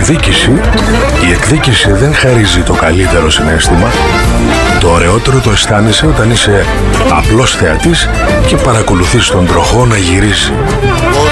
Η εκδίκηση δεν χαρίζει το καλύτερο συναίσθημα. Το ωραιότερο το αισθάνεσαι όταν είσαι απλός θεατής και παρακολουθείς τον τροχό να γυρίζει.